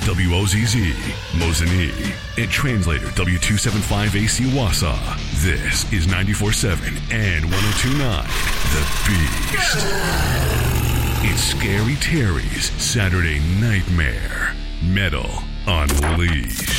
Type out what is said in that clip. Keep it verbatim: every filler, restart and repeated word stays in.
W O Z Z, Mosinee, and translator W two seventy-five A C Wausau. This is ninety-four point seven and one oh two point nine, The Beast. It's Scary Terry's Saturday Nightmare. Metal Unleashed.